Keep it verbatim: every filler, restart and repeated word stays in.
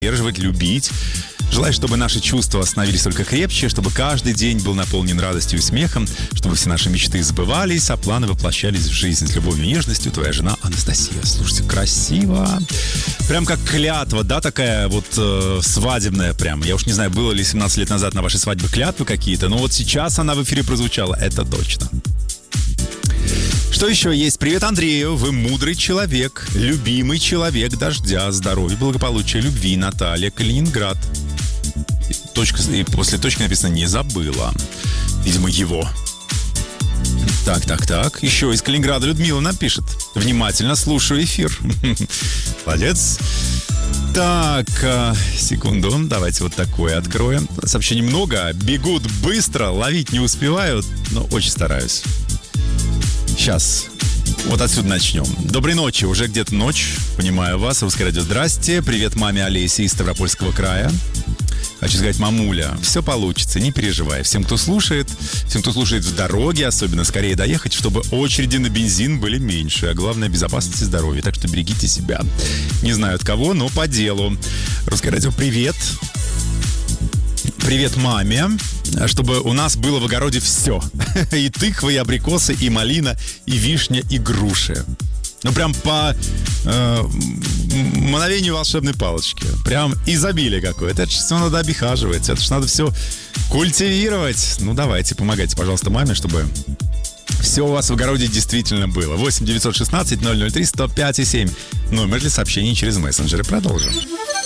поддерживать, любить. Желаю, чтобы наши чувства становились только крепче, чтобы каждый день был наполнен радостью и смехом, чтобы все наши мечты сбывались, а планы воплощались в жизнь с любовью и нежностью. Твоя жена Анастасия. Слушайте, красиво. Прям как клятва, да, такая вот э, свадебная прям. Я уж не знаю, было ли семнадцать лет назад на вашей свадьбе клятвы какие-то, но вот сейчас она в эфире прозвучала, это точно. Что еще есть? Привет, Андрею. Вы мудрый человек, любимый человек дождя, здоровья, благополучия, любви. Наталья, Калининград. Точка, и после точки написано «не забыла». Видимо, его. Так, так, так. Еще из Калининграда Людмила напишет. Внимательно слушаю эфир. Молодец. Так, секунду. Давайте вот такое откроем. Сообщений много. Бегут быстро, ловить не успевают, но очень стараюсь. Сейчас. Вот отсюда начнем. Доброй ночи. Уже где-то ночь. Понимаю вас. Русское радио. Здрасте. Привет маме Олесе из Ставропольского края. Хочу сказать, мамуля, все получится, не переживай. Всем, кто слушает, всем, кто слушает в дороге, особенно скорее доехать, чтобы очереди на бензин были меньше. А главное, безопасность и здоровье. Так что берегите себя. Не знаю от кого, но по делу. Русское радио, привет. Привет маме. Чтобы у нас было в огороде все. И тыквы, и абрикосы, и малина, и вишня, и груши. Ну, прям по э, мановению волшебной палочки. Прям изобилие какое-то. Это же все надо обихаживать. Это же надо все культивировать. Ну, давайте, помогайте, пожалуйста, маме, чтобы все у вас в огороде действительно было. восемь девятьсот шестнадцать ноль ноль три сто пять и семь. Номер для сообщений через мессенджеры. Продолжим.